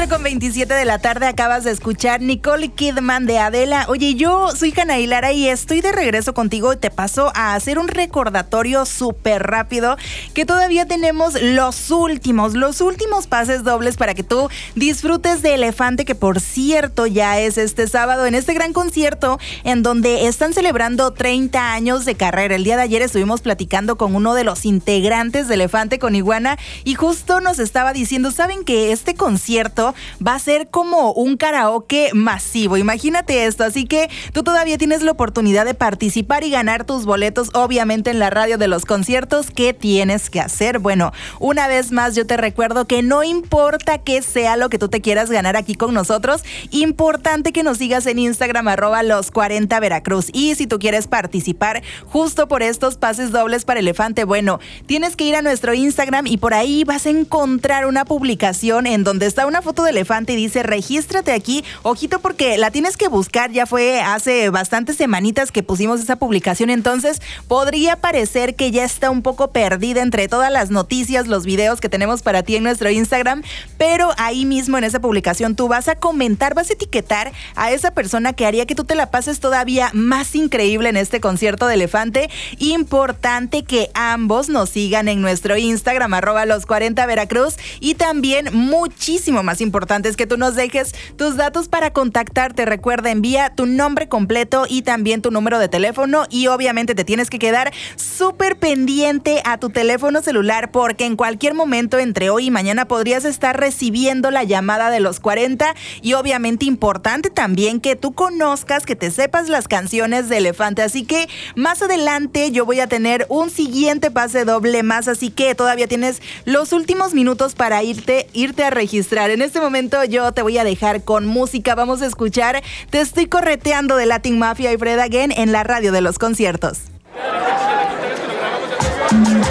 4:27 de la tarde acabas de escuchar Nicole Kidman de Adela. Oye, yo soy Hanna Hilara y estoy de regreso contigo y te paso a hacer un recordatorio súper rápido que todavía tenemos los últimos pases dobles para que tú disfrutes de Elefante, que por cierto ya es este sábado en este gran concierto en donde están celebrando 30 años de carrera. El día de ayer estuvimos platicando con uno de los integrantes de Elefante, con Iguana, y justo nos estaba diciendo, ¿saben que este concierto va a ser como un karaoke masivo? Imagínate esto, así que tú todavía tienes la oportunidad de participar y ganar tus boletos, obviamente en la radio de los conciertos. ¿Qué tienes que hacer? Bueno, una vez más yo te recuerdo que no importa qué sea lo que tú te quieras ganar aquí con nosotros, importante que nos sigas en Instagram @los40 Veracruz. Y si tú quieres participar justo por estos pases dobles para Elefante, bueno, tienes que ir a nuestro Instagram y por ahí vas a encontrar una publicación en donde está una foto de Elefante y dice regístrate aquí. Ojito porque la tienes que buscar, ya fue hace bastantes semanitas que pusimos esa publicación, entonces podría parecer que ya está un poco perdida entre todas las noticias, los videos que tenemos para ti en nuestro Instagram, pero ahí mismo en esa publicación tú vas a comentar, vas a etiquetar a esa persona que haría que tú te la pases todavía más increíble en este concierto de Elefante. Importante que ambos nos sigan en nuestro Instagram @los40 Veracruz, y también muchísimo más importante es que tú nos dejes tus datos para contactarte. Recuerda, envía tu nombre completo y también tu número de teléfono, y obviamente te tienes que quedar súper pendiente a tu teléfono celular porque en cualquier momento entre hoy y mañana podrías estar recibiendo la llamada de los 40. Y obviamente importante también que tú conozcas, que te sepas las canciones de Elefante, así que más adelante yo voy a tener un siguiente pase doble más, así que todavía tienes los últimos minutos para irte a registrar. En este momento yo te voy a dejar con música. Vamos a escuchar Te estoy correteando de Latin Mafia y Fred Again en la radio de los conciertos.